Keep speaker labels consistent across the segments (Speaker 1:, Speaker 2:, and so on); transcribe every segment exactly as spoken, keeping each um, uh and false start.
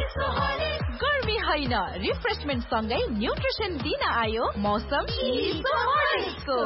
Speaker 1: गर्मी होइन, रिफ्रेशमेन्ट सँगै न्युट्रिसन दिन आयो मौसम को।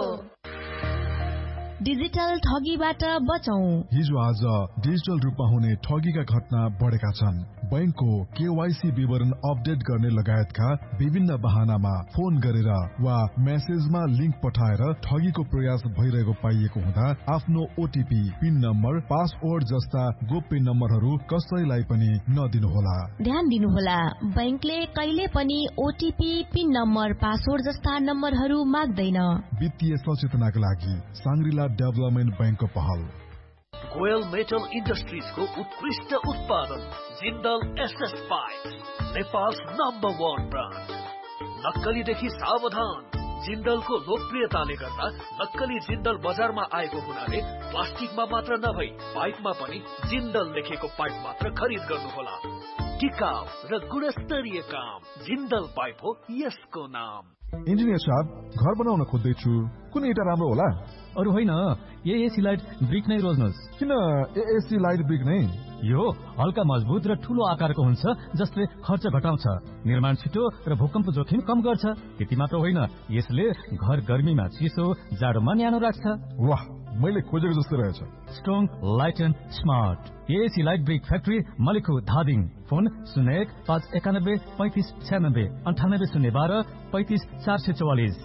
Speaker 2: डिजिटल ठगीबाट बचौं।
Speaker 3: हिजो आज डिजिटल रूपमा हुने ठगीका घटना बढेका छन्। बैंकको केवाईसी विवरण अपडेट गर्ने लगायतका विभिन्न बहानामा फोन गरेर वा मेसेजमा लिंक पठाएर ठगीको प्रयास भइरहेको पाइएको हुँदा आफ्नो ओटीपी, पिन नम्बर, पासवर्ड जस्ता गोप्य नम्बरहरू कसैलाई पनि नदिनुहोला।
Speaker 2: ध्यान दिनुहोला, बैंकले कहिले पनि ओटीपी, पिन नम्बर, पासवर्ड जस्ता नम्बरहरू माग्दैन।
Speaker 3: वित्तीय सचेतनाका लागि सांग्रिला डेभलपमेन्ट बैंकको पहल।
Speaker 4: गोयल मेटल इन्डस्ट्रिजको उत्कृष्ट उत्पादन Jindal SS pipe, Nepal number one brand. नक्कलीदेखि सावधान। जिन्दलको लोकप्रियताले गर्दा नक्कली जिन्दल बजारमा आएको हुनाले प्लास्टिकमा मात्र नभई पाइपमा पनि जिन्दल लेखेको पाइप मात्र खरिद गर्नुहोला। टिकाउ र गुणस्तरीय काम, जिन्दल पाइप हो यसको नाम।
Speaker 3: इन्जिनियर साहब, घर बनाउन खोज्दैछु, कुन इटा राम्रो होला?
Speaker 5: अरु होइन, एएसी लाइट ब्रिक नै रोज्नुहोस्।
Speaker 3: किन एएसी लाइट ब्रिक नै?
Speaker 5: यो हल्का मजबुत र ठूलो आकारको हुन्छ, जसले खर्च घटाउँछ, निर्माण छिटो र भूकम्प जोखिम कम गर्छ। त्यति मात्र होइन, यसले घर गर्मीमा चिसो, जाडोमा न्यानो राख्छ।
Speaker 3: वाह, मैले खोजेको जस्तो रहेछ।
Speaker 5: Strong, light and smart. AAC light brick factory, मलिखु, Dhading. Phone शून्य एक पाँच एकानब्बे पैंतिस छ्यानब्बे अन्ठानब्बे शून्य बाह्र पैंतिस चार सय चौवालिस।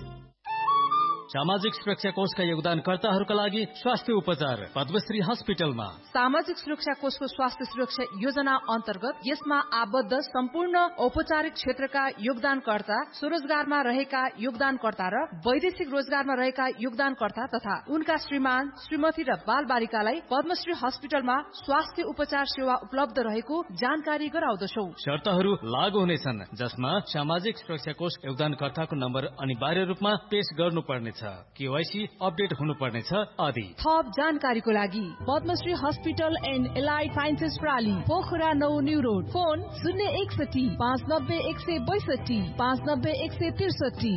Speaker 5: सामाजिक सुरक्षा कोषका योगदानकर्ताहरूका लागि स्वास्थ्य उपचार पद्मश्री हस्पिटलमा।
Speaker 1: सामाजिक सुरक्षा कोषको स्वास्थ्य सुरक्षा योजना अन्तर्गत यसमा आबद्ध सम्पूर्ण औपचारिक क्षेत्रका योगदानकर्ता, स्वरोजगारमा रहेका योगदानकर्ता र वैदेशिक रोजगारमा रहेका योगदानकर्ता तथा उनका श्रीमान, श्रीमती र बाल बालिकालाई पद्मश्री हस्पिटलमा स्वास्थ्य उपचार सेवा उपलब्ध रहेको जानकारी गराउँदछौ।
Speaker 5: शर्तहरू लागू हुनेछन्, जसमा सामाजिक सुरक्षा कोष योगदानकर्ताको नम्बर अनिवार्य रूपमा पेश गर्नुपर्ने, केवाईसी अपडेट हुनुपर्नेछ आदि।
Speaker 1: थप जानकारीको लागि Padmashri hospital and allied sciences प्राली, Pokhara नौ न्यू रोड। फोन शून्य एकसठी पाँच नब्बे एक सय बैसठी पाँच नब्बे एक सय त्रिसठी।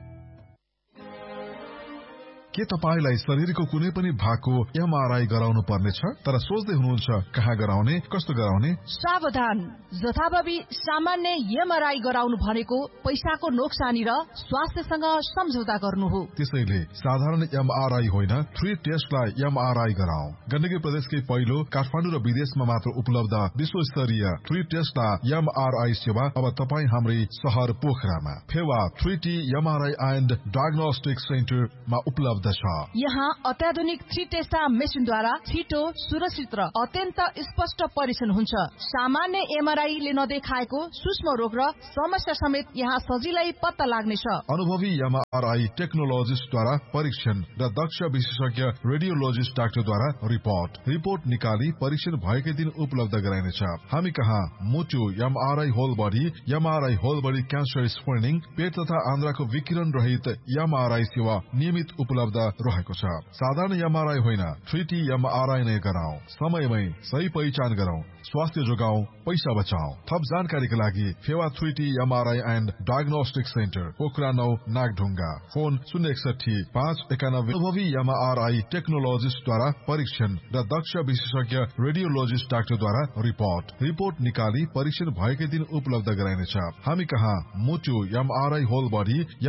Speaker 3: के तपाईलाई शरीरको कुनै पनि भागको एमआरआई गराउनु पर्नेछ, तर सोच्दै हुनुहुन्छ कहाँ गराउने, कस्तो गराउने?
Speaker 1: सावधान, जथाभावी सामान्य एमआरआई गराउनु भनेको पैसाको नोक्सानी र स्वास्थ्यसँग सम्झौता गर्नु हो।
Speaker 3: त्यसैले साधारण एमआरआई होइन, थ्री टेस्टलाई एमआरआई गराऊ। गण्डकी प्रदेशकै पहिलो काठमाडौँ र विदेशमा मात्र उपलब्ध विश्वस्तरीय थ्री टेस्टलाई एमआरआई सेवा अब तपाईँ हाम्रै शहर पोखरामा Phewa three T MRI and diagnostic सेन्टरमा उपलब्ध।
Speaker 1: यहाँ अत्याधुनिक थ्री टेस्टा मेसिनद्वारा छिटो, सुरक्षित र अत्यन्त स्पष्ट परीक्षण हुन्छ। सामान्य एमआरआईले नदेखाएको सूक्ष्म रोग र समस्या समेत यहाँ सजिलै पत्ता लाग्नेछ।
Speaker 3: अनुभवी एमआरआई टेक्नोलोजिस्टद्वारा परीक्षण र दक्ष विशेषज्ञ रेडियोलोजिस्ट डाक्टरद्वारा रिपोर्ट रिपोर्ट निकाली परीक्षण भएकै दिन उपलब्ध गराइनेछ। हामी कहाँ मुटु MRI, whole body MRI, whole body cancer screening, पेट तथा आन्द्राको विकिरण रहित एमआरआई सेवा नियमित उपलब्ध रहेको छ। साधारण एमआरआई होइन, थ्री टी एमआरआई नै गराऊ। समयमै सही पहिचान गराऊ, स्वास्थ्य जोगाऊ, पैसा बचाऊ। थप जानकारीका लागि Phewa three T MRI and diagnostic centre, Pokhara नौ, नागढुङ्गा। फोन शून्य एकसठी पाँच एकानब्बे। अनुभवी एमआरआई टेक्नोलोजिस्टद्वारा परीक्षण र दक्ष विशेषज्ञ रेडियोलोजिस्ट डाक्टरद्वारा रिपोर्ट रिपोर्ट निकाली परीक्षण भएकै दिन उपलब्ध गराइनेछ। हामी कहाँ मुटु एमआरआई, होल बडी